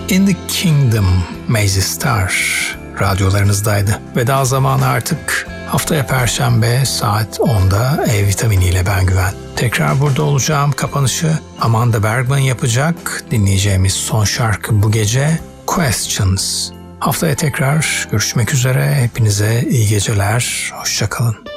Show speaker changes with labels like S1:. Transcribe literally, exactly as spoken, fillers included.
S1: In the Kingdom, Mazzy Star radyolarınızdaydı. Veda zamanı artık. Haftaya Perşembe saat onda E Vitamini ile ben Güven. Tekrar burada olacağım. Kapanışı Amanda Bergman yapacak. Dinleyeceğimiz son şarkı bu gece Questions. Haftaya tekrar görüşmek üzere. Hepinize iyi geceler. Hoşça kalın.